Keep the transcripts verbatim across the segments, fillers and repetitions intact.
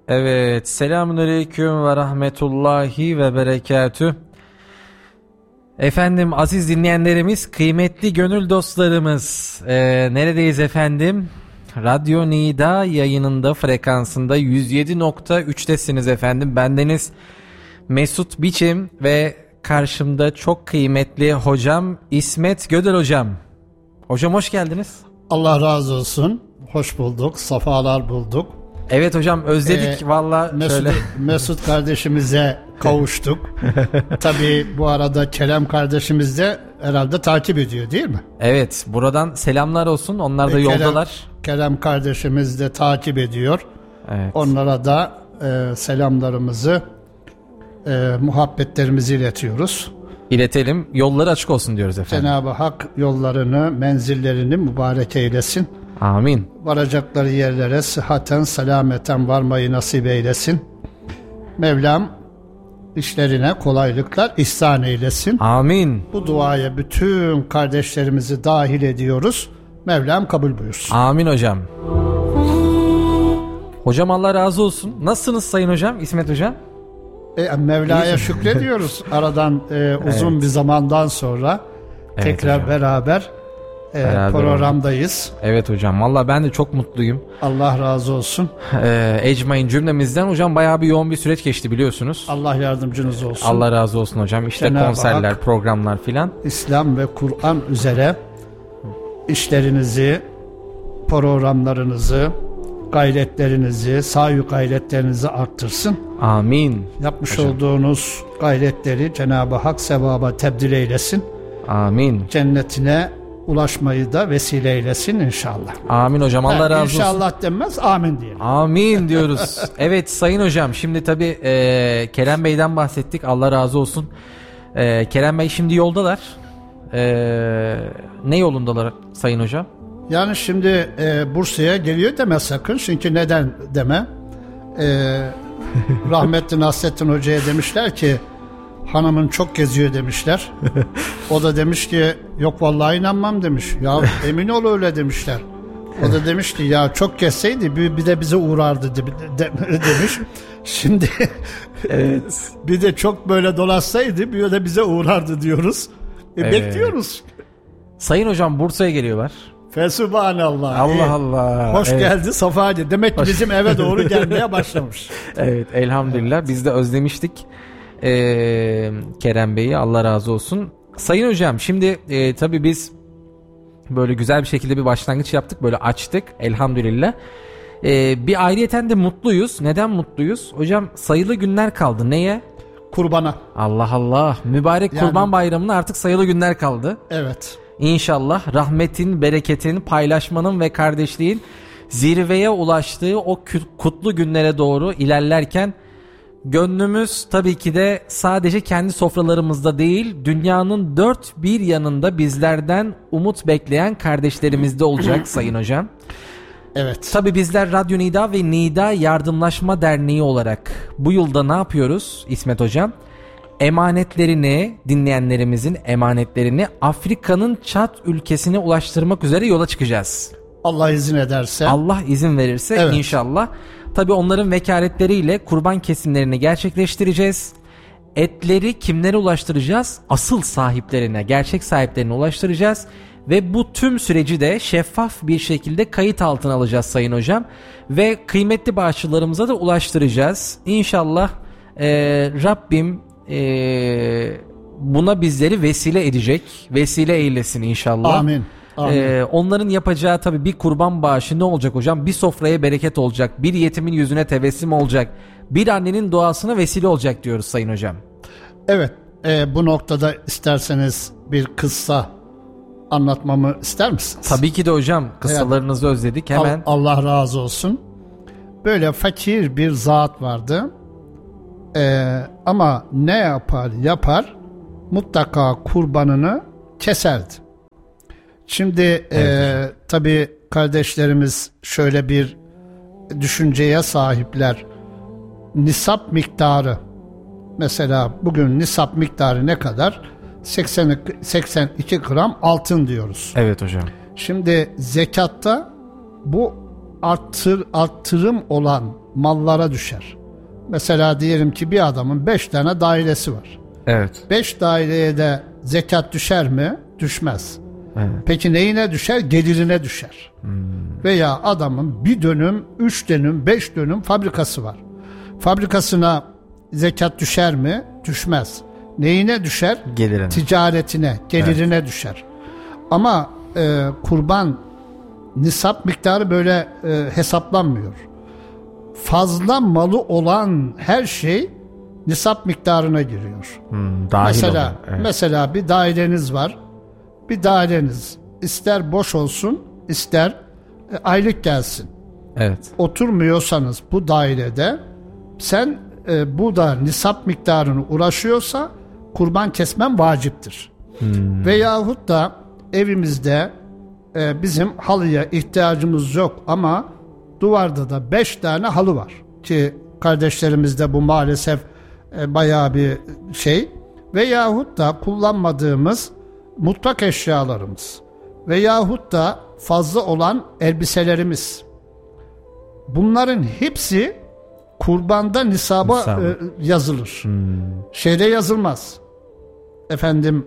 Evet, selamünaleyküm ve rahmetullahi ve berekatüh. Efendim, aziz dinleyenlerimiz, kıymetli gönül dostlarımız, ee, neredeyiz efendim? Radyo Nida yayınında, frekansında yüz yedi nokta üç'tesiniz efendim. Bendeniz Mesut Biçim ve karşımda çok kıymetli hocam İsmet Gödel hocam. Hocam hoş geldiniz. Allah razı olsun. Hoş bulduk. Safalar bulduk. Evet hocam, özledik ee, valla. Mesut, Mesut kardeşimize kavuştuk. Tabii bu arada Kerem kardeşimiz de herhalde takip ediyor değil mi? Evet, buradan selamlar olsun. Onlar da ee, yoldalar. Kerem, Kerem kardeşimiz de takip ediyor. Evet. Onlara da e, selamlarımızı, e, muhabbetlerimizi iletiyoruz. İletelim. Yolları açık olsun diyoruz efendim. Cenab-ı Hak yollarını, menzillerini mübarek eylesin. Amin. Varacakları yerlere sıhhaten, selameten varmayı nasip eylesin. Mevlam işlerine kolaylıklar ihsan eylesin. Amin. Bu duaya bütün kardeşlerimizi dahil ediyoruz. Mevlam kabul buyursun. Amin hocam. Hocam Allah razı olsun. Nasılsınız sayın hocam, İsmet hocam? E, Mevla'ya şükrediyoruz. Aradan e, uzun evet. bir zamandan sonra evet, tekrar hocam. beraber e, programdayız. Hocam. Evet hocam. Vallahi ben de çok mutluyum. Allah razı olsun. E, ecmain cümlemizden hocam, bayağı bir yoğun bir süreç geçti biliyorsunuz. Allah yardımcınız olsun. Allah razı olsun hocam. İşte Cenab-ı konserler, Hak, programlar filan. İslam ve Kur'an üzere işlerinizi, programlarınızı, gayretlerinizi, sahi gayretlerinizi arttırsın. Amin. Yapmış hocam. olduğunuz gayretleri Cenab-ı Hak sevaba tebdil eylesin. Amin. Cennetine ulaşmayı da vesile eylesin inşallah. Amin hocam. Allah ha, razı olsun. İnşallah denmez, amin diyelim. Amin diyoruz. Evet sayın hocam, şimdi tabii e, Kerem Bey'den bahsettik. Allah razı olsun. E, Kerem Bey şimdi yoldalar. E, ne yolundalar sayın hocam? Yani şimdi e, Bursa'ya geliyor deme sakın. Çünkü neden deme. E, rahmetli Nasrettin Hoca'ya demişler ki hanımın çok geziyor demişler. O da demiş ki yok vallahi inanmam demiş. Ya emin ol öyle demişler. O da demiş ki ya çok gezseydi bir, bir de bize uğrardı de, de, demiş. Şimdi evet. bir de çok böyle dolaşsaydı bir de bize uğrardı diyoruz. E, evet. Bekliyoruz. Sayın hocam Bursa'ya geliyorlar. Fesubhanallah. Allah ee, Allah. Hoş evet. geldi, safa geldi. Demek ki bizim eve doğru gelmeye başlamış. Evet, elhamdülillah. Evet. Biz de özlemiştik ee, Kerem Bey'i. Allah razı olsun. Sayın hocam, şimdi e, tabii biz böyle güzel bir şekilde bir başlangıç yaptık. Böyle açtık. Elhamdülillah. E, bir ayrıyeten de mutluyuz. Neden mutluyuz? Hocam sayılı günler kaldı. Neye? Kurbana. Allah Allah. Mübarek yani, Kurban Bayramı'na artık sayılı günler kaldı. Evet. İnşallah rahmetin, bereketin, paylaşmanın ve kardeşliğin zirveye ulaştığı o kutlu günlere doğru ilerlerken gönlümüz tabii ki de sadece kendi sofralarımızda değil, dünyanın dört bir yanında bizlerden umut bekleyen kardeşlerimizde olacak sayın hocam. Evet. Tabii bizler Radyo Nida ve Nida Yardımlaşma Derneği olarak bu yılda ne yapıyoruz İsmet hocam? Emanetlerini, dinleyenlerimizin emanetlerini Afrika'nın Çad ülkesine ulaştırmak üzere yola çıkacağız. Allah izin ederse. Allah izin verirse evet. inşallah. Tabii onların vekaletleriyle kurban kesimlerini gerçekleştireceğiz. Etleri kimlere ulaştıracağız? Asıl sahiplerine, gerçek sahiplerine ulaştıracağız. Ve bu tüm süreci de şeffaf bir şekilde kayıt altına alacağız sayın hocam. Ve kıymetli bağışçılarımıza da ulaştıracağız. İnşallah e, Rabbim e, buna bizleri vesile edecek. Vesile eylesin inşallah. Amin. Amin. Ee, onların yapacağı tabii bir kurban bağışı ne olacak hocam? Bir sofraya bereket olacak. Bir yetimin yüzüne tebessüm olacak. Bir annenin duasına vesile olacak diyoruz sayın hocam. Evet. E, bu noktada isterseniz bir kıssa anlatmamı ister misiniz? Tabii ki de hocam. Kıssalarınızı yani, özledik hemen. Allah razı olsun. Böyle fakir bir zat vardı. Ee, ama ne yapar yapar mutlaka kurbanını keserdi. Şimdi evet. e, tabii kardeşlerimiz şöyle bir düşünceye sahipler. Nisap miktarı, mesela bugün nisap miktarı ne kadar? seksen, seksen iki gram altın diyoruz. Evet hocam. Şimdi zekatta bu arttır, arttırım olan mallara düşer. Mesela diyelim ki bir adamın beş tane dairesi var. Evet. Beş daireye de zekat düşer mi? Düşmez. Evet. Peki neyine düşer? Gelirine düşer. Hmm. Veya adamın bir dönüm, üç dönüm, beş dönüm fabrikası var. Fabrikasına zekat düşer mi? Düşmez. Neyine düşer? Gelirine. Ticaretine, gelirine evet. düşer. Ama e, kurban nisap miktarı böyle e, hesaplanmıyor. Fazla malı olan her şey nisap miktarına giriyor. Hmm, dahil mesela evet. mesela bir daireniz var. Bir daireniz ister boş olsun, ister e, aylık gelsin. Evet. Oturmuyorsanız bu dairede sen e, bu da nisap miktarını uğraşıyorsa kurban kesmen vaciptir. Hmm. Veyahut da evimizde e, bizim halıya ihtiyacımız yok ama duvarda da beş tane halı var ki kardeşlerimizde bu maalesef e, bayağı bir şey. Veyahut da kullanmadığımız mutfak eşyalarımız veyahut da fazla olan elbiselerimiz. Bunların hepsi kurbanda nisaba Nisab. e, yazılır. Hmm. Şeyde yazılmaz. Efendim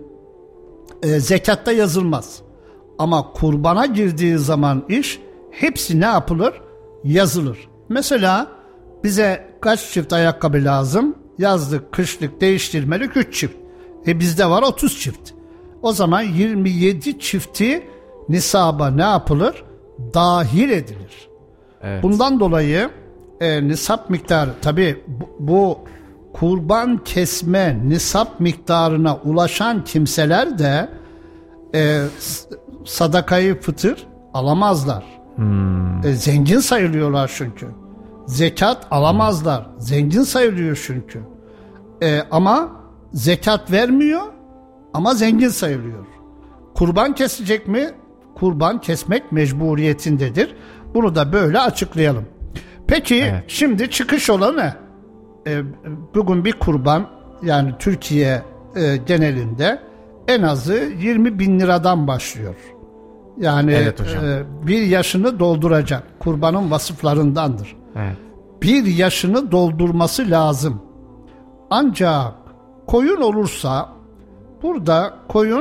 e, zekatta yazılmaz. Ama kurbana girdiği zaman iş hepsi ne yapılır? Yazılır. Mesela bize kaç çift ayakkabı lazım? Yazlık, kışlık, değiştirmelik üç çift. E bizde var otuz çift. O zaman yirmi yedi çifti nisaba ne yapılır? Dahil edilir. Evet. Bundan dolayı e, nisap miktarı tabii bu, bu kurban kesme nisap miktarına ulaşan kimseler de e, sadakayı fıtır alamazlar. Hmm. E, zengin sayılıyorlar çünkü. Zekat alamazlar. Hmm. Zengin sayılıyor çünkü. E, ama zekat vermiyor ama zengin sayılıyor. Kurban kesecek mi? Kurban kesmek mecburiyetindedir. Bunu da böyle açıklayalım. Peki evet. Şimdi çıkış olan ne? E, bugün bir kurban yani Türkiye e, genelinde en azı yirmi bin liradan başlıyor. Yani evet e, bir yaşını dolduracak. Kurbanın vasıflarındandır. Evet. Bir yaşını doldurması lazım. Ancak koyun olursa burada koyun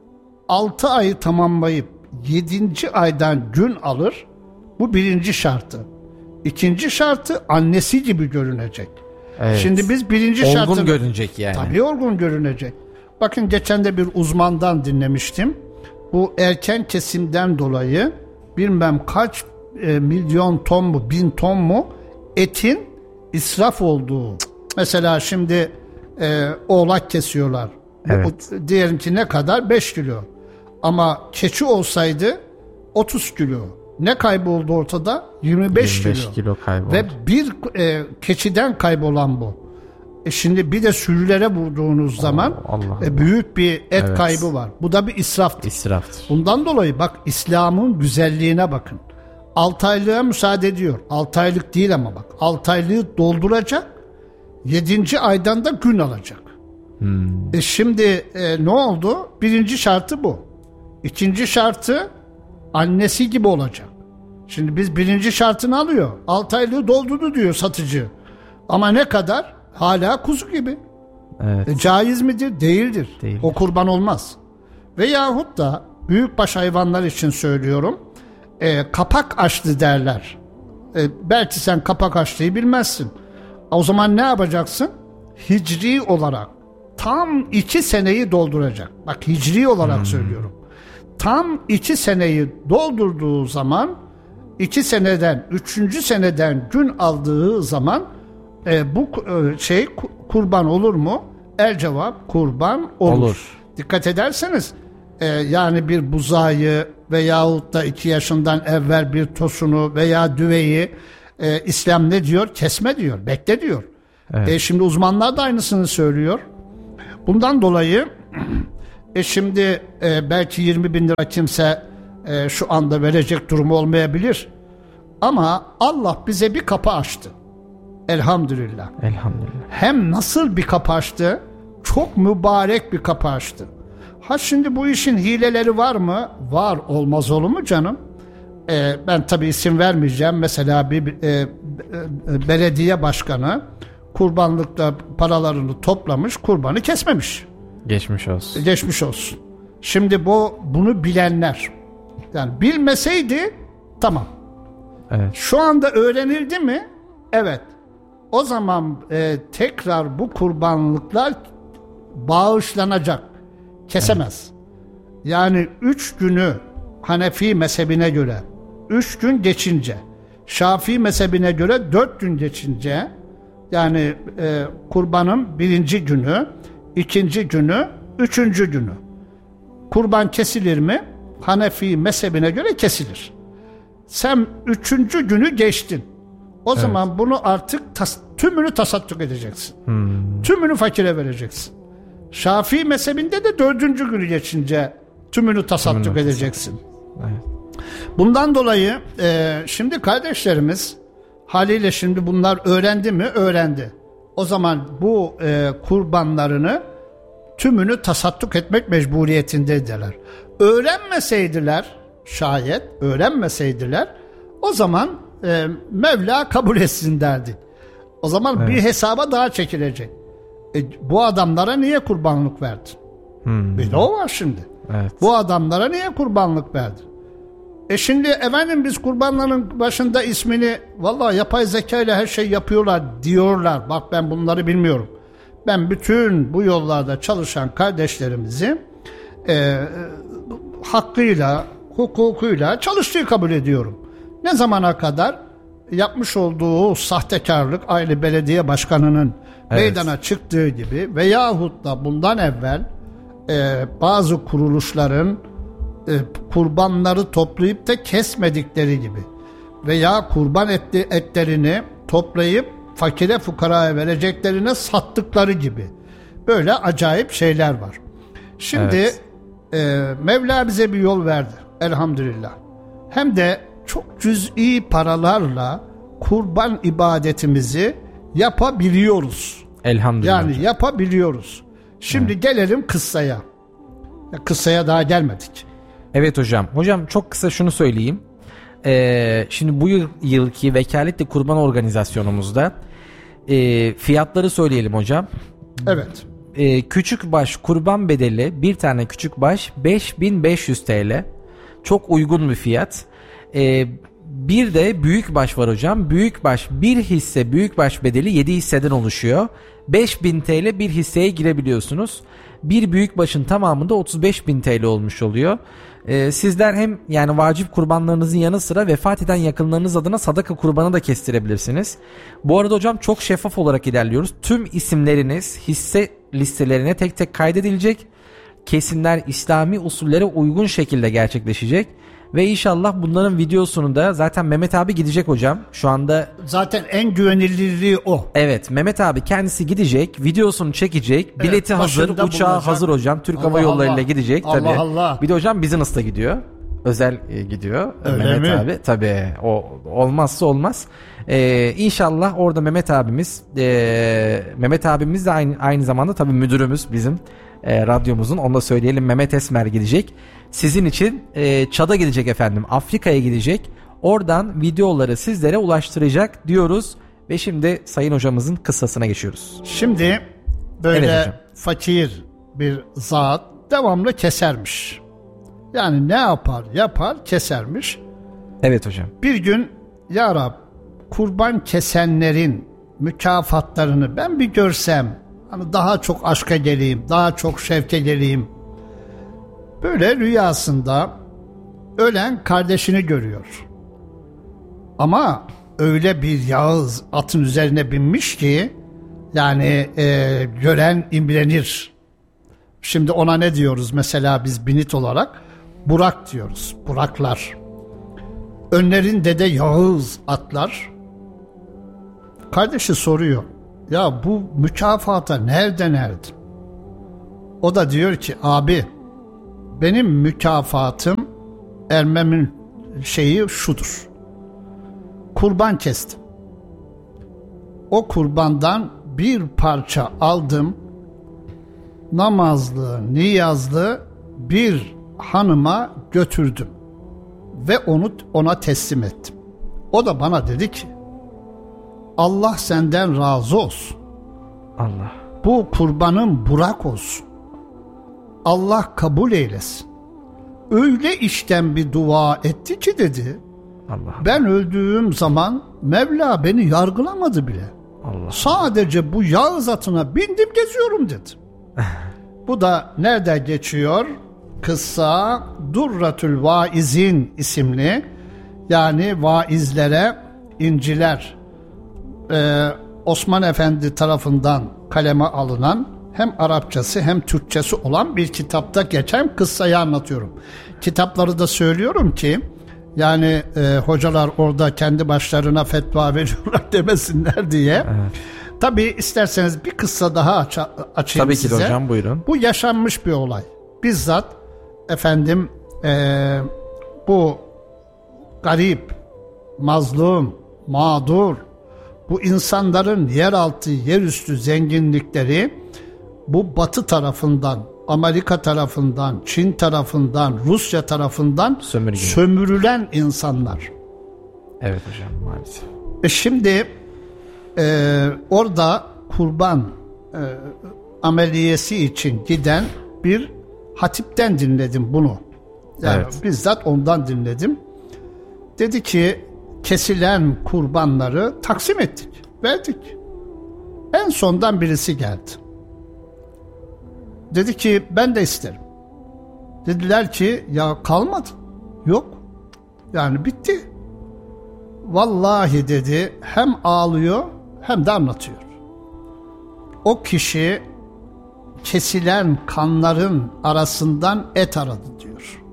altı ayı tamamlayıp yedinci aydan gün alır. Bu birinci şartı. İkinci şartı annesi gibi görünecek. Evet. Şimdi biz birinci olgun şartını... Olgun görünecek yani. Tabii olgun görünecek. Bakın geçen de bir uzmandan dinlemiştim. Bu erken kesimden dolayı bilmem kaç e, milyon ton mu, bin ton mu etin israf olduğu. Mesela şimdi e, oğlak kesiyorlar. Evet. Bu, diyelim ki ne kadar? beş kilo. Ama keçi olsaydı otuz kilo. Ne kayboldu ortada? yirmi beş, yirmi beş kilo. kilo kayboldu. Ve bir e, keçiden kaybolan bu. E şimdi bir de sürülere vurduğunuz zaman Allah e, büyük bir et evet. kaybı var. Bu da bir israftır. İsraftır. Bundan dolayı bak İslam'ın güzelliğine bakın. altı aylığa müsaade ediyor. altı aylık değil ama bak. altı aylığı dolduracak. yedinci aydan da gün alacak. Hmm. E şimdi e, ne oldu? Birinci şartı bu. İkinci şartı annesi gibi olacak. Şimdi biz birinci şartını alıyor. altı aylığı doldurdu diyor satıcı. Ama ne kadar? Hala kuzu gibi. Evet. E, caiz midir? Değildir. Değildir. O kurban olmaz. Veyahut da büyükbaş hayvanlar için söylüyorum. E, kapak açtı derler. E, belki sen kapak açtıyı bilmezsin. O zaman ne yapacaksın? Hicri olarak tam iki seneyi dolduracak. Bak hicri olarak hmm. söylüyorum. Tam iki seneyi doldurduğu zaman iki seneden, üçüncü seneden gün aldığı zaman e, bu e, şey kurban olur mu? El cevap kurban olur. olur. Dikkat ederseniz e, yani bir buzağıyı veyahut da iki yaşından evvel bir tosunu veya düveyi e, İslam ne diyor? Kesme diyor, bekle diyor. Evet. E, şimdi uzmanlar da aynısını söylüyor. Bundan dolayı e şimdi e, belki yirmi bin lira kimse e, şu anda verecek durumu olmayabilir. Ama Allah bize bir kapı açtı. Elhamdülillah. Elhamdülillah. Hem nasıl bir kapı açtı? Çok mübarek bir kapı açtı. Ha şimdi bu işin hileleri var mı? Var, olmaz olur mu canım? e, ben tabii isim vermeyeceğim. Mesela bir e, e, belediye başkanı kurbanlıkta paralarını toplamış, kurbanı kesmemiş. Geçmiş olsun. Geçmiş olsun. Şimdi bu bunu bilenler, yani bilmeseydi tamam. Evet. Şu anda öğrenildi mi? Evet. O zaman e, tekrar bu kurbanlıklar bağışlanacak. Kesemez. Evet. Yani üç günü Hanefi mezhebine göre üç gün geçince, Şafii mezhebine göre dört gün geçince, yani e, kurbanın birinci günü, ikinci günü, üçüncü günü kurban kesilir mi? Hanefi mezhebine göre kesilir. Sen üçüncü günü geçtin. O evet. zaman bunu artık tas, tümünü tasadduk edeceksin. Hmm. Tümünü fakire vereceksin. Şafii mezhebinde de dördüncü günü geçince tümünü tasadduk tümünü edeceksin. Evet. Bundan dolayı e, şimdi kardeşlerimiz haliyle şimdi bunlar öğrendi mi? Öğrendi. O zaman bu e, kurbanlarını tümünü tasadduk etmek mecburiyetindeydiler. Öğrenmeseydiler, şayet öğrenmeseydiler, o zaman e, Mevla kabul etsin derdi. O zaman evet. bir hesaba daha çekilecek. E, bu adamlara niye kurbanlık verdin? Hmm. Bir de o var şimdi. Evet. Bu adamlara niye kurbanlık verdin? E şimdi efendim biz kurbanların başında ismini vallahi yapay zeka ile her şey yapıyorlar diyorlar. Bak ben bunları bilmiyorum. Ben bütün bu yollarda çalışan kardeşlerimizi e, hakkıyla, hukukuyla çalıştığı kabul ediyorum. Ne zamana kadar yapmış olduğu sahtekarlık aynı belediye başkanının evet. meydana çıktığı gibi veyahut da bundan evvel e, bazı kuruluşların e, kurbanları toplayıp da kesmedikleri gibi veya kurban etli, etlerini toplayıp fakire fukaraya vereceklerine sattıkları gibi böyle acayip şeyler var. Şimdi evet. e, Mevla bize bir yol verdi elhamdülillah. Hem de çok cüz'i paralarla kurban ibadetimizi yapabiliyoruz. Elhamdülillah. Yani yapabiliyoruz. Şimdi evet. gelelim kıssaya. Ya kıssaya daha gelmedik. Evet hocam. Hocam çok kısa şunu söyleyeyim. Ee, şimdi bu yıl, yılki vekaletli kurban organizasyonumuzda e, fiyatları söyleyelim hocam. Evet. E, küçük baş kurban bedeli bir tane küçük baş beş bin beş yüz TL. Çok uygun bir fiyat. E, bir de büyük baş var hocam. Büyük baş bir hisse büyük baş bedeli yedi hisseden oluşuyor. beş bin TL bir hisseye girebiliyorsunuz. Bir büyük başın tamamında otuz beş bin TL olmuş oluyor. Ee, sizler hem yani vacip kurbanlarınızın yanı sıra vefat eden yakınlarınız adına sadaka kurbanı da kestirebilirsiniz. Bu arada hocam çok şeffaf olarak ilerliyoruz. Tüm isimleriniz hisse listelerine tek tek kaydedilecek. Kesimler İslami usullere uygun şekilde gerçekleşecek. Ve inşallah bunların videosunu da zaten Mehmet abi gidecek hocam. Şu anda zaten en güvenilirliği o. Evet, Mehmet abi kendisi gidecek, videosunu çekecek, bileti evet, hazır, uçağı bulunacak. Hazır hocam. Türk Allah Hava Yolları ile gidecek tabii. Allah Allah. Bir de hocam business'ta gidiyor. Özel e, gidiyor. Öyle Mehmet mi? Abi tabii o olmazsa olmaz. Ee, inşallah orada Mehmet abimiz e, Mehmet abimiz de aynı aynı zamanda tabii müdürümüz bizim e, radyomuzun. Onu da söyleyelim, Mehmet Esmer gidecek. Sizin için e, Çad'a gidecek efendim. Afrika'ya gidecek. Oradan videoları sizlere ulaştıracak diyoruz. Ve şimdi Sayın hocamızın kıssasına geçiyoruz. Şimdi böyle evet fakir bir zat devamlı kesermiş. Yani ne yapar yapar kesermiş. Evet hocam. Bir gün ya Rab kurban kesenlerin mükafatlarını ben bir görsem, hani daha çok aşka geleyim, daha çok şevke geleyim. Böyle rüyasında ölen kardeşini görüyor. Ama öyle bir yağız atın üzerine binmiş ki yani e, gören imrenir. Şimdi ona ne diyoruz mesela biz binit olarak? Burak diyoruz. Buraklar. Önlerinde de yağız atlar. Kardeşi soruyor. Ya bu mükafata nereden erdin? O da diyor ki abi benim mükafatım ermemin şeyi şudur. Kurban kestim. O kurbandan bir parça aldım. Namazlı, niyazlı bir hanıma götürdüm. ve onu ona teslim ettim. O da bana dedi ki, Allah senden razı olsun. Allah. Bu kurbanın Burak olsun. Allah kabul eylesin. Öyle içten bir dua etti ki dedi, Allah. Ben öldüğüm zaman Mevla beni yargılamadı bile. Allah. Sadece bu yağ zatına bindim geziyorum dedi. Bu da nerede geçiyor? Kıssa Durratül Vaizin isimli, yani vaizlere inciler, Ee, Osman Efendi tarafından kaleme alınan, hem Arapçası hem Türkçesi olan bir kitapta geçen kıssayı anlatıyorum. Kitapları da söylüyorum ki yani e, hocalar orada kendi başlarına fetva veriyorlar demesinler diye. Evet. Tabii isterseniz bir kıssa daha aç- açayım Tabii ki size. de hocam, buyurun. Bu yaşanmış bir olay. Bizzat efendim e, bu garip, mazlum, mağdur, bu insanların yeraltı, yerüstü zenginlikleri bu Batı tarafından, Amerika tarafından, Çin tarafından, Rusya tarafından Sömürge. sömürülen insanlar. Evet hocam, maalesef. E şimdi e, orada kurban e, ameliyesi için giden bir hatipten dinledim bunu. Yani Evet. bizzat ondan dinledim. Dedi ki kesilen kurbanları taksim ettik, verdik. En sondan birisi geldi. Dedi ki ben de isterim. Dediler ki ya kalmadı. Yok. Yani bitti. Vallahi dedi, hem ağlıyor hem de anlatıyor. O kişi kesilen kanların arasından et aradı diyor.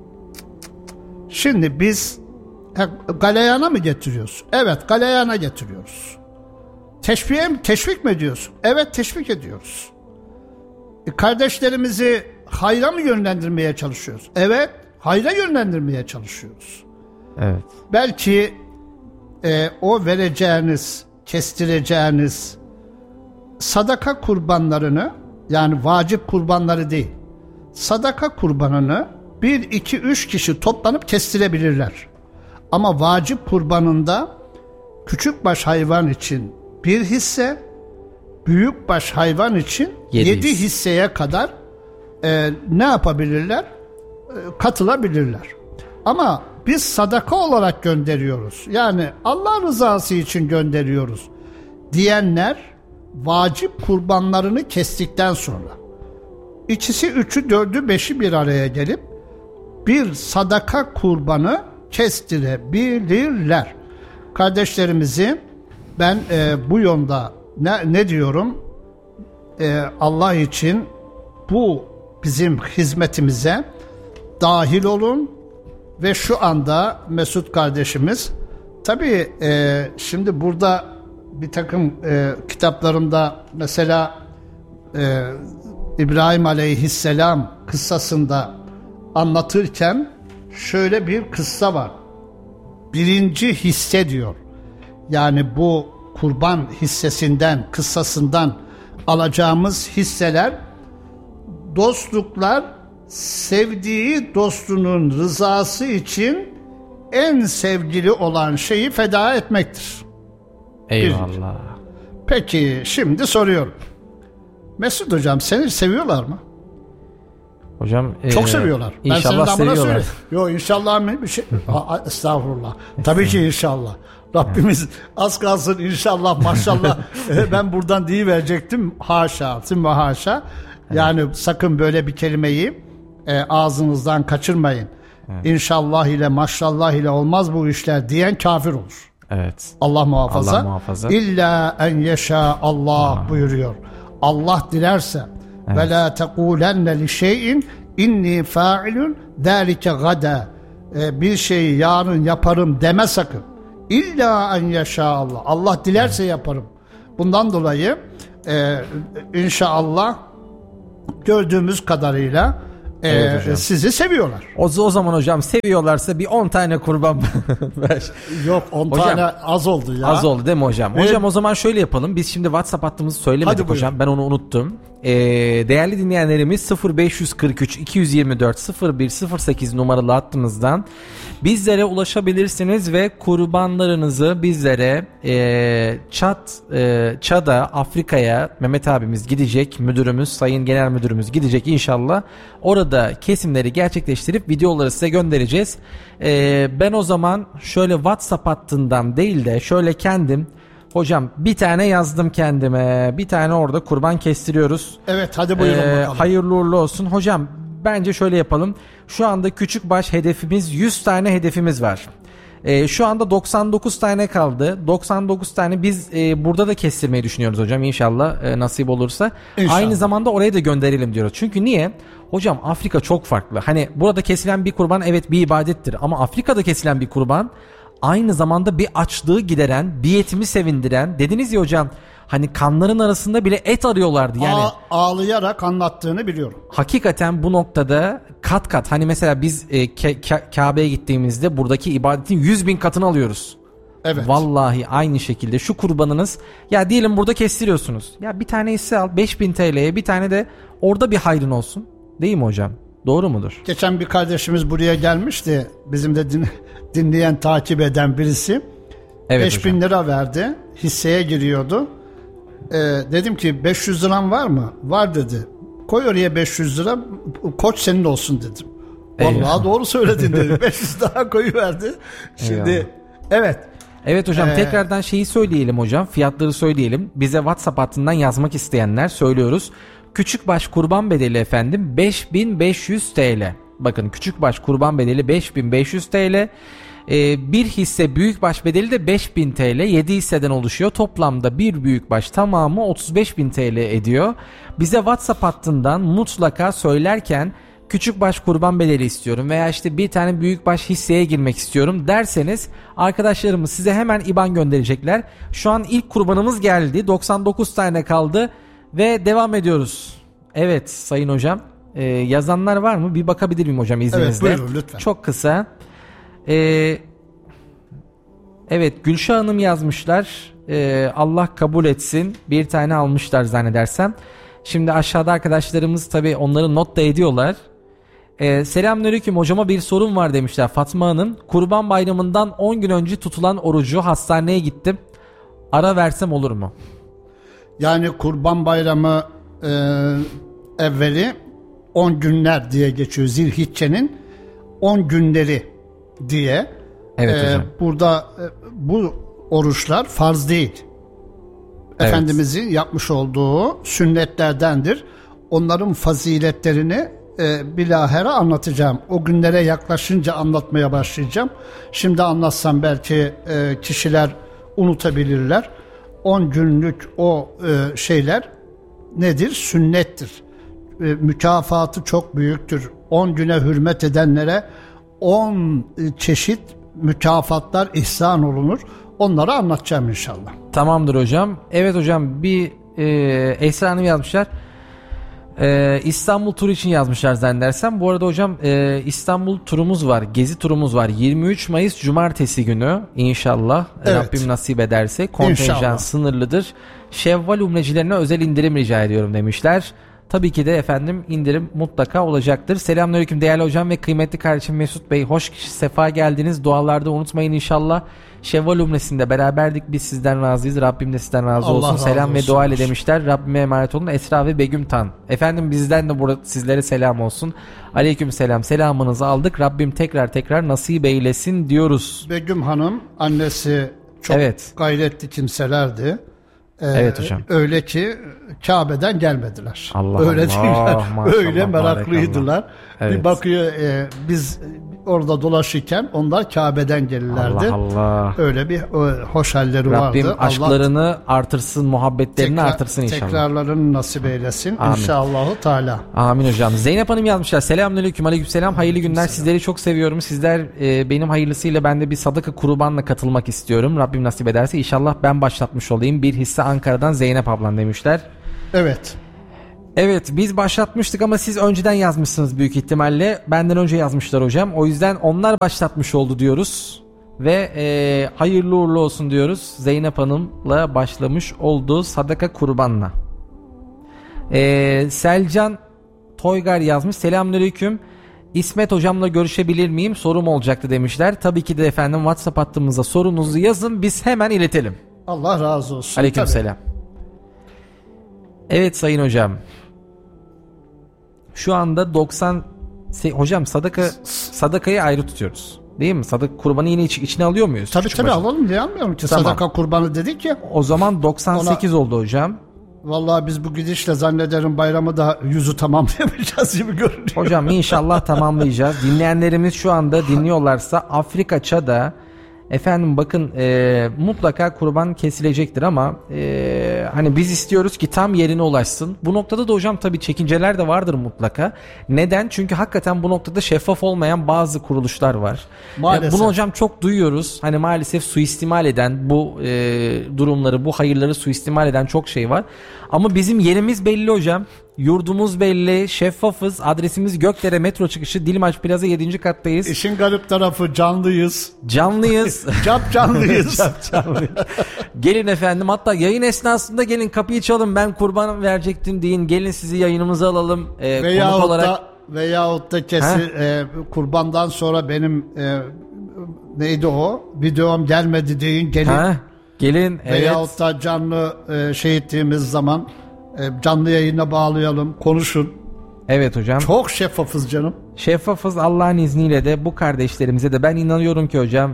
Şimdi biz galeyana mı getiriyoruz? Evet, galeyana getiriyoruz. Teşviğe mi, teşvik mi ediyorsun? Evet, teşvik ediyoruz. E, kardeşlerimizi hayra mı yönlendirmeye çalışıyoruz? Evet, hayra yönlendirmeye çalışıyoruz. Evet. Belki e, o vereceğiniz, kestireceğiniz sadaka kurbanlarını, yani vacip kurbanları değil, sadaka kurbanını bir, iki, üç kişi toplanıp kestirebilirler. Ama vacip kurbanında küçükbaş hayvan için bir hisse, büyükbaş hayvan için Yedi yedi hisse. hisseye kadar e, ne yapabilirler? E, katılabilirler. Ama biz sadaka olarak gönderiyoruz. Yani Allah rızası için gönderiyoruz diyenler vacip kurbanlarını kestikten sonra ikisi, üçü, dördü, beşi bir araya gelip bir sadaka kurbanı kestirebilirler. Kardeşlerimizi ben e, bu yolda ne, ne diyorum? E, Allah için bu bizim hizmetimize dahil olun ve şu anda Mesut kardeşimiz, tabii e, şimdi burada bir takım e, kitaplarımda mesela e, İbrahim Aleyhisselam kıssasında anlatırken şöyle bir kıssa var. Birinci hisse diyor. Yani bu kurban hissesinden, kıssasından alacağımız hisseler, dostluklar sevdiği dostunun rızası için en sevgili olan şeyi feda etmektir. Eyvallah. Birinci. Peki şimdi soruyorum. Mesut hocam, seni seviyorlar mı? Hocam çok e, seviyorlar. Ben İnşallah senin seviyorlar. söyleyeyim. Yok inşallah mı bir şey? Aa, estağfurullah. Tabii ki inşallah. Rabbimiz az kalsın inşallah maşallah ben buradan deyiverecektim. Haşa, sümme haşa. Yani evet. Sakın böyle bir kelimeyi e, ağzınızdan kaçırmayın. Evet. İnşallah ile maşallah ile olmaz bu işler diyen kafir olur. Evet. Allah muhafaza. Allah muhafaza. İlla en yeşâ Allah buyuruyor. Allah dilerse evet. Ve la tekulenne li şeyin inni fa'ilun zâlike gada. Bir şeyi yarın yaparım deme sakın. İlla en yeşâ Allah. Allah dilerse evet. Yaparım. Bundan dolayı e, inşallah gördüğümüz kadarıyla Ee, evet sizi seviyorlar. O, o zaman hocam seviyorlarsa bir on tane kurban ver. Yok on hocam, tane az oldu ya. Az oldu değil mi hocam? Evet. Hocam o zaman şöyle yapalım. Biz şimdi WhatsApp hattımızı söylemedik hocam. Ben onu unuttum. Ee, değerli dinleyenlerimiz sıfır beş kırk üç iki yüz yirmi dört sıfır bir sıfır sekiz numaralı hattımızdan bizlere ulaşabilirsiniz ve kurbanlarınızı bizlere e, Çat e, Çad'a, Afrika'ya Mehmet abimiz gidecek, müdürümüz, sayın genel müdürümüz gidecek inşallah. Orada kesimleri gerçekleştirip videoları size göndereceğiz. E, ben o zaman şöyle WhatsApp hattından değil de şöyle kendim, hocam bir tane yazdım kendime, bir tane orada kurban kestiriyoruz. Evet hadi buyurun ee, bakalım. Hayırlı uğurlu olsun. Hocam bence şöyle yapalım. Şu anda küçük baş hedefimiz yüz tane hedefimiz var. Ee, şu anda doksan dokuz tane kaldı. doksan dokuz tane biz e, burada da kestirmeyi düşünüyoruz hocam inşallah e, nasip olursa. İnşallah. Aynı zamanda oraya da gönderelim diyoruz. Çünkü niye? Hocam Afrika çok farklı. Hani burada kesilen bir kurban evet bir ibadettir ama Afrika'da kesilen bir kurban aynı zamanda bir açlığı gideren, bir yetimi sevindiren, dediniz ya hocam hani kanların arasında bile et arıyorlardı yani. A- ağlayarak anlattığını biliyorum. Hakikaten bu noktada kat kat hani mesela biz e, K- K- Kabe'ye gittiğimizde buradaki ibadetin yüz bin katını alıyoruz. Evet. Vallahi aynı şekilde şu kurbanınız ya diyelim burada kestiriyorsunuz. Ya bir tane hisse al beş bin T L'ye bir tane de orada bir hayrın olsun. Değil mi hocam? Doğru mudur? Geçen bir kardeşimiz buraya gelmişti. Bizim de din, dinleyen, takip eden birisi. Evet, beş bin lira verdi. Hisseye giriyordu. Ee, dedim ki beş yüz liram var mı? Var dedi. Koy oraya beş yüz lira. Koç senin olsun dedim. Vallahi eyvallah. Doğru söyledin dedi. beş yüz daha koyuverdi. Şimdi eyvallah. Evet. Evet hocam ee, tekrardan şeyi söyleyelim hocam. Fiyatları söyleyelim. Bize WhatsApp hattından yazmak isteyenler söylüyoruz. Küçükbaş kurban bedeli efendim beş bin beş yüz T L. Bakın küçükbaş kurban bedeli beş bin beş yüz T L. Ee, bir hisse büyükbaş bedeli de beş bin T L. yedi hisseden oluşuyor. Toplamda bir büyükbaş tamamı otuz beş bin T L ediyor. Bize WhatsApp hattından mutlaka söylerken küçükbaş kurban bedeli istiyorum veya işte bir tane büyükbaş hisseye girmek istiyorum derseniz arkadaşlarımız size hemen İ B A N gönderecekler. Şu an ilk kurbanımız geldi. doksan dokuz tane kaldı. Ve devam ediyoruz. Evet sayın hocam. Ee, yazanlar var mı? Bir bakabilir miyim hocam izninizle? Evet buyurun lütfen. Çok kısa. Ee, evet Gülşah Hanım yazmışlar. Ee, Allah kabul etsin. Bir tane almışlar zannedersem. Şimdi aşağıda arkadaşlarımız tabii onları not da ediyorlar. Ee, Selamünaleyküm hocama bir sorun var demişler Fatma Hanım. Kurban Bayramı'ndan on gün önce tutulan orucu hastaneye gittim. Ara versem olur mu? Yani Kurban Bayramı e, evveli on günler diye geçiyor. Zilhicce'nin on günleri diye. Evet e, hocam. Burada e, bu oruçlar farz değil. Evet. Efendimizin yapmış olduğu sünnetlerdendir. Onların faziletlerini e, bilahare anlatacağım. O günlere yaklaşınca anlatmaya başlayacağım. Şimdi anlatsam belki e, kişiler unutabilirler. on günlük o e, şeyler nedir? Sünnettir. E, mükafatı çok büyüktür. on güne hürmet edenlere on çeşit mükafatlar ihsan olunur. Onları anlatacağım inşallah. Tamamdır hocam. Evet hocam bir e, Esra Hanım yazmışlar. E, İstanbul turu için yazmışlar zannedersem. Bu arada hocam e, İstanbul turumuz var. Gezi turumuz var. yirmi üç Mayıs Cumartesi günü inşallah. Evet. Rabbim nasip ederse. Kontenjan inşallah. Sınırlıdır. Şevval umrecilerine özel indirim rica ediyorum demişler. Tabii ki de efendim indirim mutlaka olacaktır. Selamünaleyküm değerli hocam ve kıymetli kardeşim Mesut Bey. Hoş sefa geldiniz. Dualarda unutmayın inşallah. Şevval umresinde beraberdik. Biz sizden razıyız. Rabbim de sizden razı olsun. Allah selam razı ve dua ile demişler. Rabbime emanet olun. Esra ve Begüm Tan. Efendim bizden de burada sizlere selam olsun. Aleyküm selam. Selamınızı aldık. Rabbim tekrar tekrar nasip eylesin diyoruz. Begüm Hanım annesi çok evet. gayretli kimselerdi. Ee, evet hocam. Öyle ki Kabe'den gelmediler. Allah öyle Allah. Maşallah, öyle meraklıydılar. Evet. Bir bakıyor e, biz orada dolaşırken onlar Kabe'den gelirlerdi. Allah Allah. Öyle bir o, hoş halleri Rabbim vardı. Rabbim aşklarını Allah artırsın, muhabbetlerini tekrar, artırsın inşallah. Tekrarlarını nasip eylesin. Amin. İnşallahu Teala. Amin hocam. Zeynep Hanım yazmışlar. Selamünaleyküm. Aleykümselam. Hayırlı günler. Selam. Sizleri çok seviyorum. Sizler e, benim hayırlısıyla ben de bir sadaka kurbanla katılmak istiyorum. Rabbim nasip ederse inşallah ben başlatmış olayım. Bir hisse Ankara'dan Zeynep ablan demişler. Evet. Evet, biz başlatmıştık ama siz önceden yazmışsınız büyük ihtimalle. Benden önce yazmışlar hocam. O yüzden onlar başlatmış oldu diyoruz. Ve e, hayırlı uğurlu olsun diyoruz. Zeynep Hanım'la başlamış olduğu Sadaka Kurban'la. E, Selcan Toygar yazmış. Selamünaleyküm. İsmet hocamla görüşebilir miyim? Sorum olacaktı demişler. Tabii ki de efendim WhatsApp hattımıza sorunuzu yazın. Biz hemen iletelim. Allah razı olsun. Aleykümselam. Evet sayın hocam. Şu anda doksan hocam sadaka sadakayı ayrı tutuyoruz. Değil mi? Sadaka kurbanı yine iç, içine alıyor muyuz? Tabii tabii alalım diye almıyorum ki. Tamam. Sadaka kurbanı dedik ya. O zaman doksan sekiz Ona... oldu hocam. Vallahi biz bu gidişle zannederim bayramı da yüzü tamamlayamayacağız gibi görünüyor. Hocam inşallah tamamlayacağız. Dinleyenlerimiz şu anda dinliyorlarsa Afrika Çad'a efendim bakın e, mutlaka kurban kesilecektir ama e, hani biz istiyoruz ki tam yerine ulaşsın. Bu noktada da hocam tabii çekinceler de vardır mutlaka. Neden? Çünkü hakikaten bu noktada şeffaf olmayan bazı kuruluşlar var. Maalesef. E, bunu hocam çok duyuyoruz. Hani maalesef suistimal eden bu e, durumları, bu hayırları suistimal eden çok şey var. Ama bizim yerimiz belli hocam. Yurdumuz belli, şeffafız. Adresimiz Gökdere metro çıkışı Dilmaç Plaza yedinci kattayız. İşin garip tarafı canlıyız. Canlıyız. Cap canlıyız. Cap canlıyız. Gelin efendim, hatta yayın esnasında gelin kapıyı çalın, ben kurban verecektim deyin. Gelin sizi yayınımıza alalım. Ee, veyahut konuk olarak. da veyahut da kesi e, kurbandan sonra benim e, neydi o? Videom gelmedi deyin, gelin. Ha? Gelin. Veyahut evet. da canlı e, şey ettiğimiz zaman canlı yayına bağlayalım, konuşun. Evet hocam. Çok şeffafız canım. Şeffafız, Allah'ın izniyle de bu kardeşlerimize de ben inanıyorum ki hocam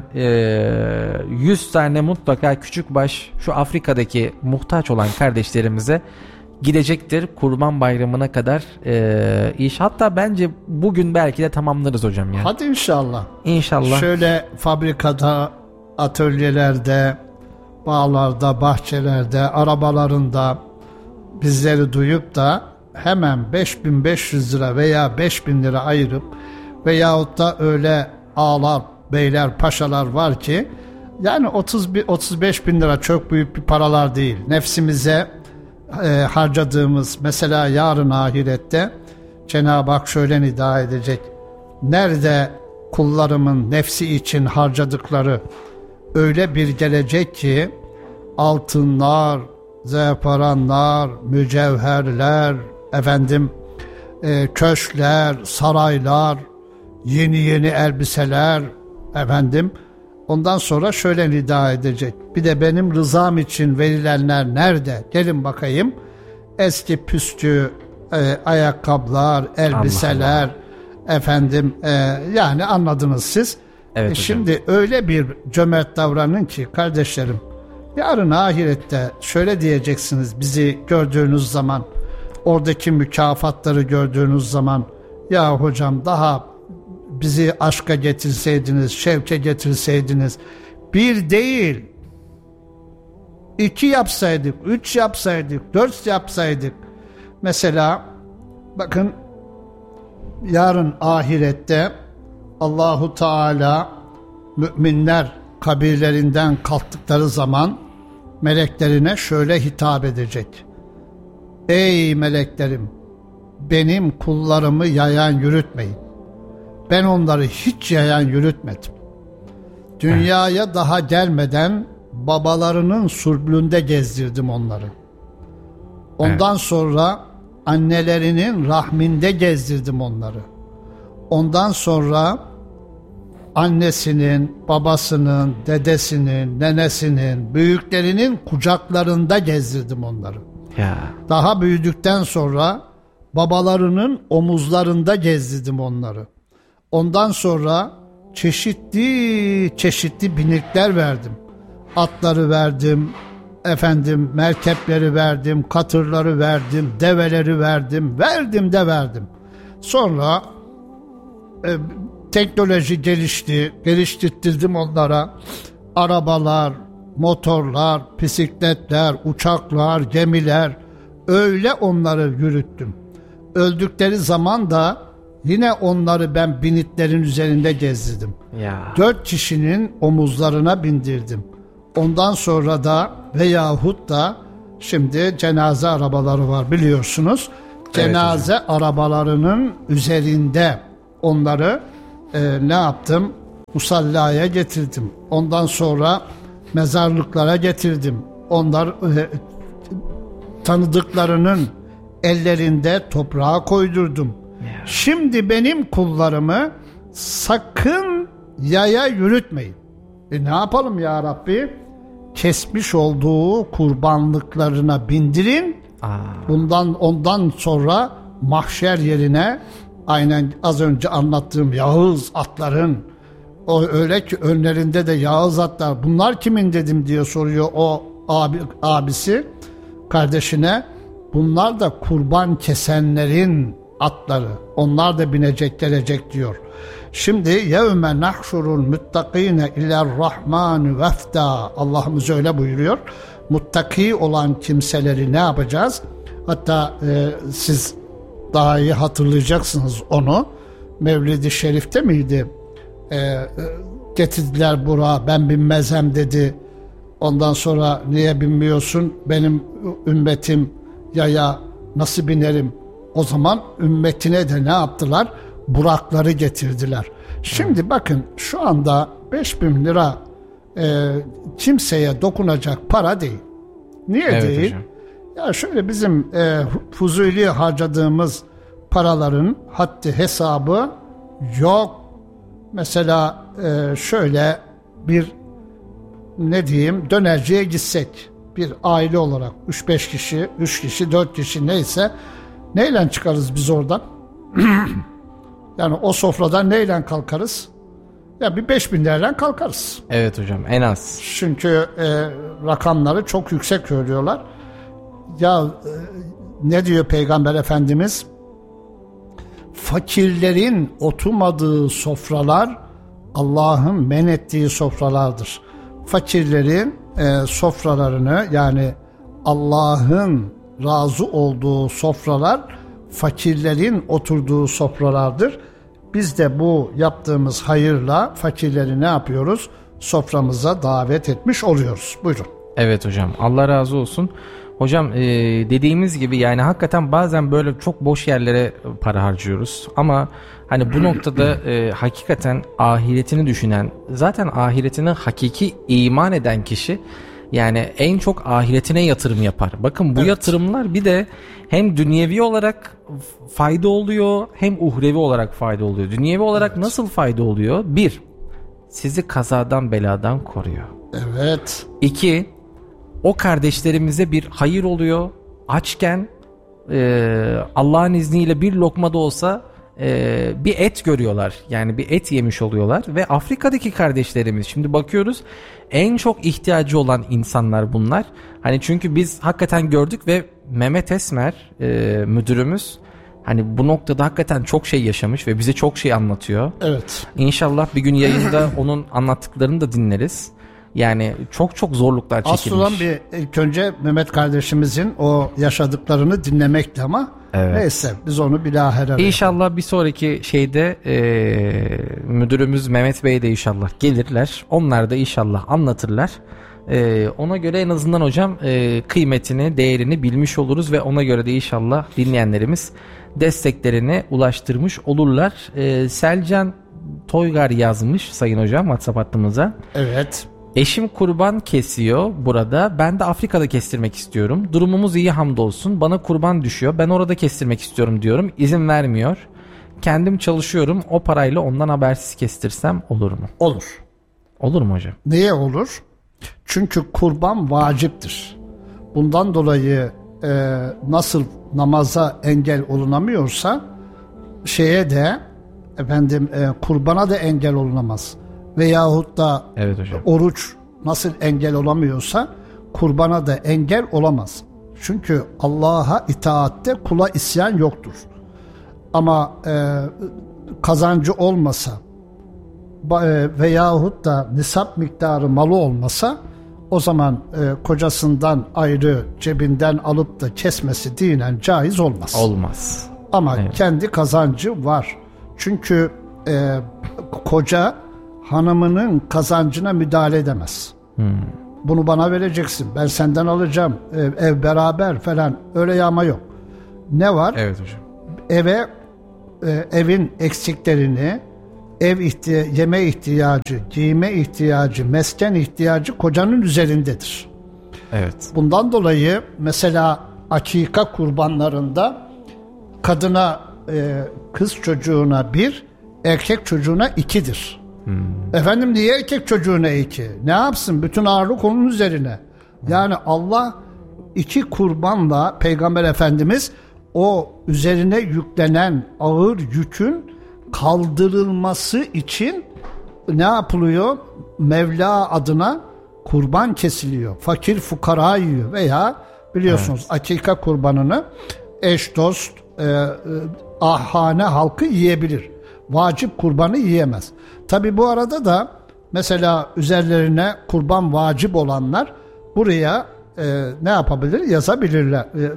yüz tane mutlaka küçük baş şu Afrika'daki muhtaç olan kardeşlerimize gidecektir Kurban Bayramı'na kadar e, iş. Hatta bence bugün belki de tamamlarız hocam ya. Hadi inşallah. İnşallah. Şöyle fabrikada, atölyelerde, bağlarda, bahçelerde, arabalarında bizleri duyup da hemen beş bin beş yüz lira veya beş bin lira ayırıp veyahut da öyle ağalar, beyler, paşalar var ki yani otuz otuz beş bin lira çok büyük bir paralar değil. Nefsimize e, harcadığımız, mesela yarın ahirette Cenab-ı Hak şöyle nida edecek: nerede kullarımın nefsi için harcadıkları öyle bir gelecek ki altınlar, zeparanlar, mücevherler, efendim e, köşkler, saraylar, yeni yeni elbiseler, efendim ondan sonra şöyle nida edecek: bir de benim rızam için verilenler nerede? Gelin bakayım. Eski püskü e, ayakkabılar, elbiseler, Allah Allah. efendim e, yani anladınız siz. Evet, e, şimdi öyle bir cömert davranın ki kardeşlerim, yarın ahirette şöyle diyeceksiniz bizi gördüğünüz zaman, oradaki mükafatları gördüğünüz zaman: ya hocam daha bizi aşka getirseydiniz, şevke getirseydiniz, bir değil iki yapsaydık, üç yapsaydık, dört yapsaydık. Mesela bakın, yarın ahirette Allahu Teala müminler kabirlerinden kalktıkları zaman meleklerine şöyle hitap edecek: ey meleklerim, benim kullarımı yayan yürütmeyin. Ben onları hiç yayan yürütmedim. Dünyaya daha gelmeden babalarının sulbünde gezdirdim onları. Ondan sonra annelerinin rahminde gezdirdim onları. Ondan sonra annesinin, babasının, dedesinin, nenesinin, büyüklerinin kucaklarında gezdirdim onları. Ya. Daha büyüdükten sonra babalarının omuzlarında gezdirdim onları. Ondan sonra çeşitli çeşitli binekler verdim. Atları verdim, efendim merkepleri verdim, katırları verdim, develeri verdim, verdim de verdim. Sonra e, teknoloji gelişti, geliştirdim onlara. Arabalar, motorlar, bisikletler, uçaklar, gemiler, öyle onları yürüttüm. Öldükleri zaman da yine onları ben binitlerin üzerinde gezdirdim. Ya. Dört kişinin omuzlarına bindirdim. Ondan sonra da veyahut da şimdi cenaze arabaları var biliyorsunuz. cenaze evet, arabalarının üzerinde onları e, ne yaptım? Musallaya getirdim. Ondan sonra mezarlıklara getirdim. Onlar e, tanıdıklarının ellerinde toprağa koydurdum. Şimdi benim kullarımı sakın yaya yürütmeyin. E ne yapalım ya Rabbi? Kesmiş olduğu kurbanlıklarına bindirin. Aa. Bundan ondan sonra mahşer yerine aynen az önce anlattığım Yağız atların, o öyle ki önlerinde de Yağız atlar. Bunlar kimin dedim diye soruyor o abi, abisi kardeşine. Bunlar da kurban kesenlerin atları. Onlar da binecek gelecek diyor. Şimdi yevme nahşurul muttakine ilerrahmani vefda. Allah'ımız öyle buyuruyor. Muttaki olan kimseleri ne yapacağız? Hatta e, siz daha iyi hatırlayacaksınız onu. Mevlid-i Şerif'te miydi? E, e, getirdiler buraya, ben binmezem dedi. Ondan sonra niye binmiyorsun? Benim ümmetim yaya nasıl binerim? O zaman ümmetine de ne yaptılar? Burakları getirdiler. Şimdi hmm. bakın şu anda beş bin lira e, kimseye dokunacak para değil. Niye evet, değil? Hocam. Ya şöyle bizim e, fuzuli harcadığımız paraların haddi hesabı yok. Mesela e, şöyle bir ne diyeyim dönerciye gitsek bir aile olarak üç beş kişi, üç kişi, dört kişi neyse neyle çıkarız biz oradan? Yani o sofradan neyle kalkarız? Ya bir beş bin lirayla kalkarız. Evet hocam, en az. Çünkü e, rakamları çok yüksek söylüyorlar. Ya e, ne diyor Peygamber Efendimiz? Fakirlerin oturmadığı sofralar Allah'ın men ettiği sofralardır. Fakirlerin e, sofralarını yani Allah'ın razı olduğu sofralar fakirlerin oturduğu sofralardır. Biz de bu yaptığımız hayırla fakirleri ne yapıyoruz? Soframıza davet etmiş oluyoruz. Buyurun. Evet hocam, Allah razı olsun. Hocam e, dediğimiz gibi yani hakikaten bazen böyle çok boş yerlere para harcıyoruz. Ama hani bu noktada e, hakikaten ahiretini düşünen, zaten ahiretine hakiki iman eden kişi yani en çok ahiretine yatırım yapar. Bakın bu evet. yatırımlar bir de hem dünyevi olarak fayda oluyor hem uhrevi olarak fayda oluyor. Dünyevi olarak evet. nasıl fayda oluyor? Bir, sizi kazadan beladan koruyor. Evet. İki, o kardeşlerimize bir hayır oluyor. Açken e, Allah'ın izniyle bir lokma da olsa e, bir et görüyorlar. Yani bir et yemiş oluyorlar. Ve Afrika'daki kardeşlerimiz, şimdi bakıyoruz en çok ihtiyacı olan insanlar bunlar. Hani çünkü biz hakikaten gördük ve Mehmet Esmer e, müdürümüz hani bu noktada hakikaten çok şey yaşamış ve bize çok şey anlatıyor. Evet. İnşallah bir gün yayında onun anlattıklarını da dinleriz. Yani çok çok zorluklar çekilmiş. Aslında bir ilk önce Mehmet kardeşimizin o yaşadıklarını dinlemekti ama evet. neyse biz onu bilahare İnşallah bir sonraki şeyde e, müdürümüz Mehmet Bey de inşallah gelirler. Onlar da inşallah anlatırlar. E, ona göre en azından hocam e, kıymetini, değerini bilmiş oluruz ve ona göre de inşallah dinleyenlerimiz desteklerini ulaştırmış olurlar. E, Selcan Toygar yazmış sayın hocam WhatsApp hattımıza. Evet. Eşim kurban kesiyor burada. Ben de Afrika'da kestirmek istiyorum. Durumumuz iyi hamdolsun. Bana kurban düşüyor. Ben orada kestirmek istiyorum diyorum. İzin vermiyor. Kendim çalışıyorum. O parayla ondan habersiz kestirsem olur mu? Olur. Olur mu hocam? Niye olur? Çünkü kurban vaciptir. Bundan dolayı e, nasıl namaza engel olunamıyorsa şeye de efendim e, kurbana da engel olunamaz. Veyahut da evet hocam. Oruç nasıl engel olamıyorsa kurbana da engel olamaz. Çünkü Allah'a itaatte kula isyan yoktur. Ama e, kazancı olmasa e, veyahut da nisap miktarı malı olmasa o zaman e, kocasından ayrı cebinden alıp da kesmesi dinen caiz olmaz. Olmaz. Ama evet. kendi kazancı var. Çünkü e, koca hanımının kazancına müdahale edemez. Hmm. Bunu bana vereceksin. Ben senden alacağım. Ev, ev beraber falan. Öyle yağma yok. ne var? Evet hocam. Eve e, evin eksiklerini, ev ihtiya- yeme ihtiyacı, giyme ihtiyacı, mesken ihtiyacı kocanın üzerindedir. Evet. Bundan dolayı mesela akika kurbanlarında kadına, e, kız çocuğuna bir, erkek çocuğuna ikidir. Hmm. Efendim niye erkek çocuğuna iki? Ne yapsın? Bütün ağırlık onun üzerine. Yani Allah iki kurbanla Peygamber Efendimiz o üzerine yüklenen ağır yükün kaldırılması için ne yapılıyor? Mevla adına kurban kesiliyor. Fakir fukara yiyor veya biliyorsunuz evet. akika kurbanını eş dost e, e, ahane halkı yiyebilir. Vacip kurbanı yiyemez. Tabi bu arada da mesela üzerlerine kurban vacip olanlar buraya e, ne yapabilir? Yazabilirler. E,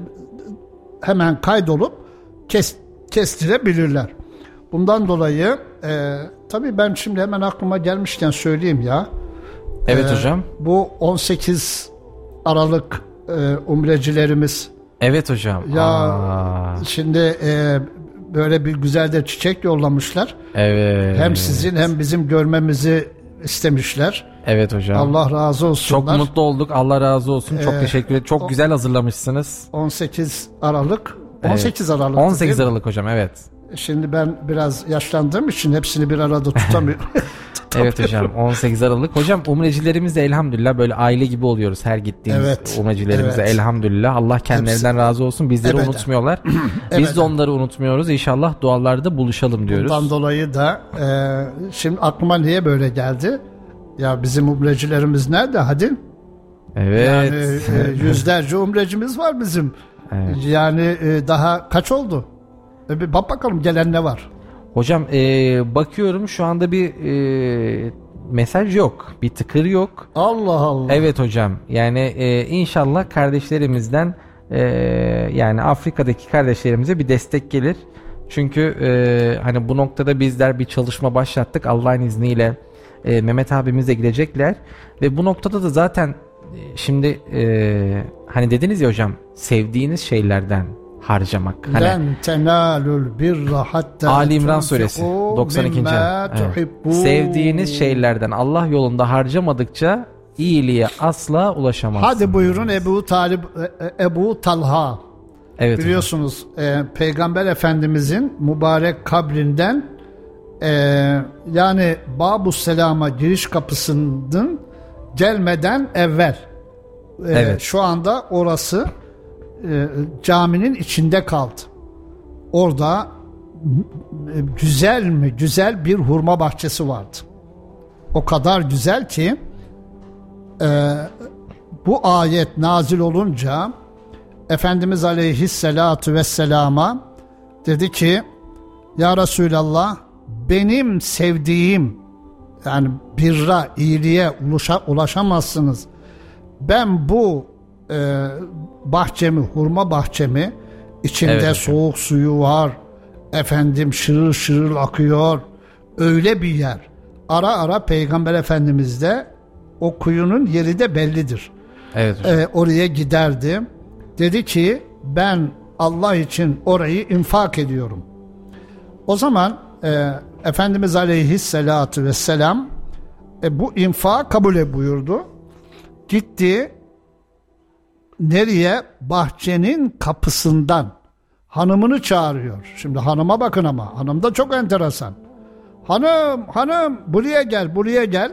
hemen kaydolup kes, kestirebilirler. Bundan dolayı e, tabii ben şimdi hemen aklıma gelmişken söyleyeyim ya. Evet e, hocam. Bu on sekiz Aralık e, umrecilerimiz. Evet hocam. Ya Aa. şimdi e, böyle bir güzel de çiçek yollamışlar. Evet. Hem sizin hem bizim görmemizi istemişler. Evet hocam. Allah razı olsunlar. Çok mutlu olduk. Allah razı olsun. Çok ee, teşekkür ederim. Çok o, güzel hazırlamışsınız. on sekiz Aralık. on sekiz evet. Aralık. on sekiz Aralık hocam, evet. Şimdi ben biraz yaşlandığım için hepsini bir arada tutamıyorum. Evet hocam, on sekiz Aralık. Hocam umrecilerimiz de elhamdülillah böyle aile gibi oluyoruz her gittiğimiz evet, umrecilerimize evet. elhamdülillah. Allah kendilerinden Hepsi. razı olsun. Bizleri evet. unutmuyorlar. Biz evet. de onları unutmuyoruz. İnşallah dualarda buluşalım diyoruz. Bundan dolayı da e, şimdi aklıma niye böyle geldi? Ya bizim umrecilerimiz nerede? Hadi. Evet. Yani e, yüzlerce umrecimiz var bizim. Evet. Yani e, daha kaç oldu? E, bir bak bakalım gelen ne var? Hocam e, bakıyorum şu anda bir e, mesaj yok. Bir tıkır yok. Allah Allah. Evet hocam. Yani e, inşallah kardeşlerimizden e, yani Afrika'daki kardeşlerimize bir destek gelir. Çünkü e, hani bu noktada bizler bir çalışma başlattık. Allah'ın izniyle e, Mehmet abimiz de gidecekler. Ve bu noktada da zaten e, şimdi e, hani dediniz ya hocam, sevdiğiniz şeylerden harcamak. Hani Len tenalul birra hatta Ali İmran suresi doksan ikinci Evet. Sevdiğiniz şeylerden Allah yolunda harcamadıkça iyiliğe asla ulaşamazsınız. Hadi buyurun Ebu Talib, Ebu Talha. Evet. Biliyorsunuz e, Peygamber Efendimizin mübarek kabrinden e, yani Babus Selam'a giriş kapısının gelmeden evvel e, evet. şu anda orası E, caminin içinde kaldı. Orada e, güzel mi güzel bir hurma bahçesi vardı. O kadar güzel ki e, bu ayet nazil olunca Efendimiz Aleyhisselatü Vesselam'a dedi ki ya Resulallah, benim sevdiğim yani birra, iyiliğe ulaşa, ulaşamazsınız. Ben bu e, bahçemi, hurma bahçemi, içinde evet, soğuk suyu var, efendim şırıl şırıl akıyor, öyle bir yer. Ara ara Peygamber Efendimiz de o kuyunun yeri de bellidir. Evet. Ee, oraya giderdi. Dedi ki ben Allah için orayı infak ediyorum. O zaman e, Efendimiz Aleyhisselatü Vesselam e, bu infak kabul buyurdu. Gitti. Nereye? Bahçenin kapısından hanımını çağırıyor. Şimdi hanıma bakın ama. Hanım da çok enteresan. Hanım, hanım buraya gel, buraya gel.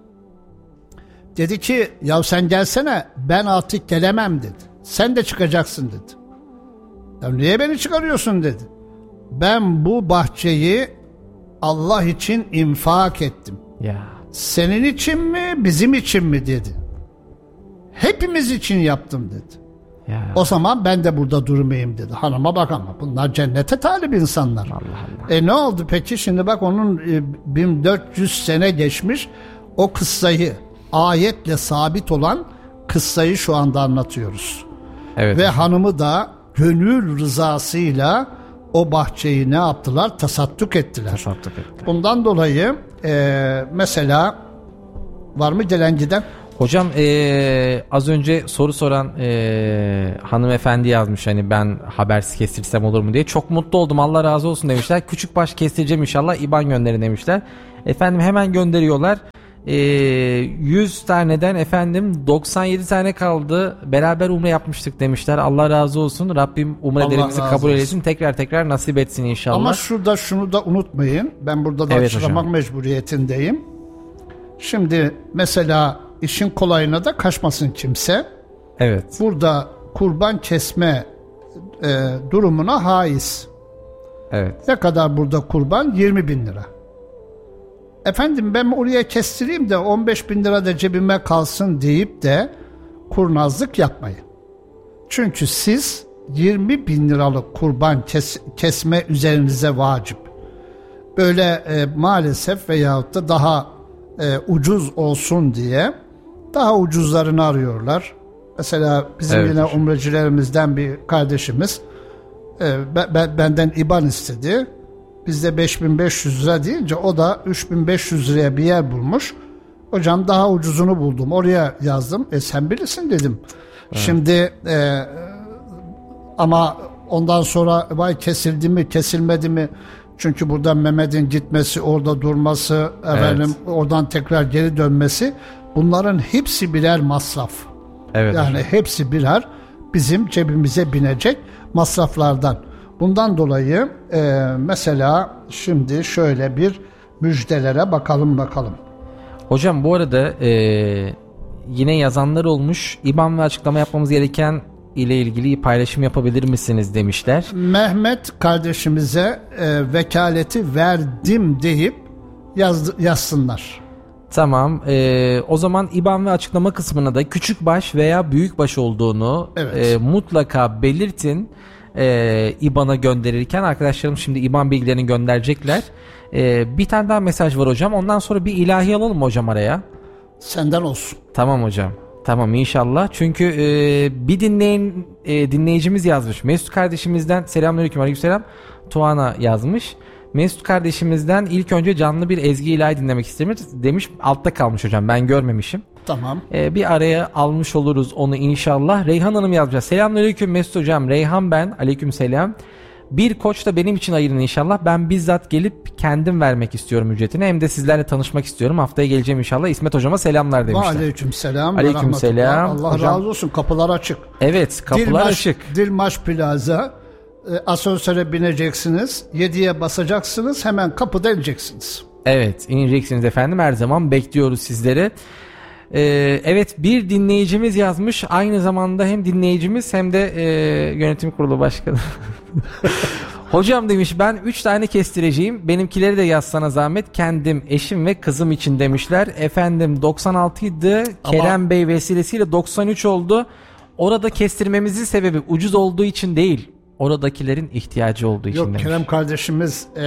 Dedi ki ya sen gelsene, ben artık gelemem dedi. Sen de çıkacaksın dedi. Ya niye beni çıkarıyorsun dedi. Ben bu bahçeyi Allah için infak ettim. Ya. Senin için mi, bizim için mi dedi. Hepimiz için yaptım dedi. Ya. O zaman ben de burada durmayayım dedi. Hanıma bak ama bunlar cennete talip insanlar. Allah Allah. E ne oldu peki? Şimdi bak onun e, bin dört yüz sene geçmiş, o kıssayı, ayetle sabit olan kıssayı şu anda anlatıyoruz. Evet. Ve hanımı da gönül rızasıyla o bahçeyi ne yaptılar? Tasadduk ettiler. Tasadduk ettiler. Bundan dolayı e, mesela var mı gelen giden? Hocam ee, az önce soru soran ee, hanımefendi yazmış hani ben habersiz kestirsem olur mu diye. Çok mutlu oldum, Allah razı olsun demişler. Küçük baş kestireceğim inşallah, İ B A N gönderin demişler. Efendim hemen gönderiyorlar. Ee, yüz taneden efendim doksan yedi tane kaldı. Beraber umre yapmıştık demişler. Allah razı olsun. Rabbim umrelerimizi kabul eylesin. Tekrar tekrar nasip etsin inşallah. Ama şurada şunu da unutmayın. Ben burada da evet, açıklamak mecburiyetindeyim. Şimdi mesela işin kolayına da kaçmasın kimse. Evet. Burada kurban kesme e, durumuna haiz. Evet. Ne kadar burada kurban? yirmi bin lira. Efendim ben oraya kestireyim de on beş bin lira da cebime kalsın deyip de kurnazlık yapmayın. Çünkü siz yirmi bin liralık kurban kes, kesme üzerinize vacip. Böyle e, maalesef veyahut da daha e, ucuz olsun diye daha ucuzlarını arıyorlar. Mesela bizim evet, yine umrecilerimizden bir kardeşimiz e, be, be, benden İ B A N istedi. Bizde beş bin beş yüz lira deyince o da üç bin beş yüz liraya bir yer bulmuş. Hocam daha ucuzunu buldum. Oraya yazdım. E sen bilirsin dedim. Evet. Şimdi e, ama ondan sonra vay kesildi mi kesilmedi mi? Çünkü buradan Mehmet'in gitmesi, orada durması, efendim evet, oradan tekrar geri dönmesi, bunların hepsi birer masraf. Evet. Yani hepsi birer bizim cebimize binecek masraflardan. Bundan dolayı e, mesela şimdi şöyle bir müjdelere bakalım bakalım. Hocam bu arada e, yine yazanlar olmuş. İ B A N ve açıklama yapmamız gereken ile ilgili paylaşım yapabilir misiniz demişler. Mehmet kardeşimize e, vekaleti verdim deyip yaz, yazsınlar. Tamam. E, o zaman İ B A N ve açıklama kısmına da küçük baş veya büyük baş olduğunu evet, e, mutlaka belirtin. E, İ B A N''a gönderirken arkadaşlarım şimdi İ B A N bilgilerini gönderecekler. E, bir tane daha mesaj var hocam. Ondan sonra bir ilahi alalım mı hocam araya? Senden olsun. Tamam hocam. Tamam inşallah. Çünkü e, bir dinleyen e, dinleyicimiz yazmış. Mesut kardeşimizden selamünaleyküm, aleykümselam. Tuana yazmış. Mesut kardeşimizden ilk önce canlı bir ezgi ilahi dinlemek istemiş demiş. Altta kalmış hocam. Ben görmemişim. Tamam. Ee, bir araya almış oluruz onu inşallah. Reyhan Hanım yazmış. Selamünaleyküm Mesut hocam. Reyhan ben. Aleykümselam. Bir koç da benim için ayırın inşallah. Ben bizzat gelip kendim vermek istiyorum ücretini. Hem de sizlerle tanışmak istiyorum. Haftaya geleceğim inşallah. İsmet hocama selamlar demişler. Aleykümselam. Aleykümselam. Allah hocam, razı olsun. Kapılar açık. Evet, kapılar Dilmaş, açık. Dilmaş Plaza. E, asansöre bineceksiniz. yediye basacaksınız. Hemen kapıda ineceksiniz. Evet, ineceksiniz efendim. Her zaman bekliyoruz sizleri. Ee, evet, bir dinleyicimiz yazmış. Aynı zamanda hem dinleyicimiz hem de e, yönetim kurulu başkanı. Hocam demiş ben üç tane kestireceğim. Benimkileri de yazsana zahmet. Kendim, eşim ve kızım için demişler. Efendim doksan altı idi. Kerem Bey vesilesiyle doksan üç oldu. Orada kestirmemizin sebebi ucuz olduğu için değil. Oradakilerin ihtiyacı olduğu için Yok, demiş. Kerem kardeşimiz e,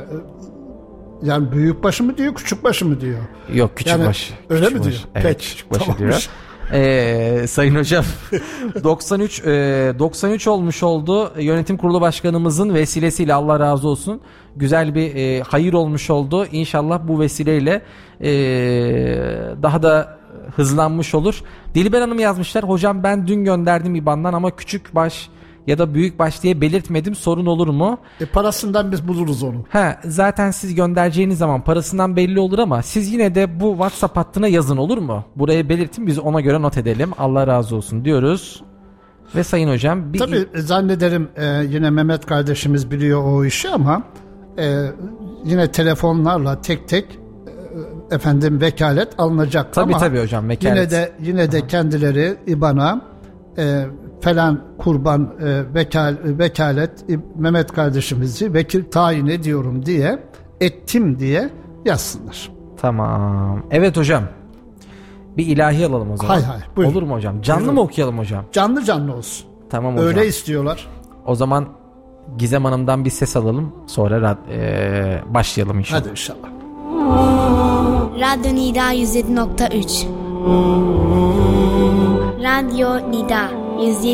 yani büyük başı mı diyor, küçük başı mı diyor? Yok, küçük yani, başı. Öyle küçük mi başı. diyor? Evet, Peki, küçük başı tamammış. diyor. Ee, sayın hocam doksan üç e, doksan üç olmuş oldu. Yönetim kurulu başkanımızın vesilesiyle, Allah razı olsun. Güzel bir e, hayır olmuş oldu. İnşallah bu vesileyle e, daha da hızlanmış olur. Dilber Hanım yazmışlar. Hocam ben dün gönderdim İ B A N'dan ama küçük baş ya da büyük baş diye belirtmedim. Sorun olur mu? E parasından biz buluruz onu. He, zaten siz göndereceğiniz zaman parasından belli olur ama siz yine de bu WhatsApp hattına yazın, olur mu? Buraya belirtin, biz ona göre not edelim. Allah razı olsun diyoruz. Ve sayın hocam bir... Tabii zannederim e, yine Mehmet kardeşimiz biliyor o işi ama e, yine telefonlarla tek tek e, efendim vekalet alınacak. Tabii ama tabii hocam, vekalet. Yine de yine de Aha. kendileri İ B A N''a e, falan kurban e, vekal, vekalet e, Mehmet kardeşimizi vekil tayin ediyorum diye, ettim diye yazsınlar. Tamam. Evet hocam. Bir ilahi alalım o zaman. Hay hay. Buyurun. Olur mu hocam? Canlı buyurun. Mı okuyalım hocam? Canlı canlı olsun. Tamam hocam. Öyle istiyorlar. O zaman Gizem Hanım'dan bir ses alalım. Sonra e, başlayalım inşallah. Hadi inşallah. Radyo Nida yüz yedi nokta üç Radyo Nida yüz yedi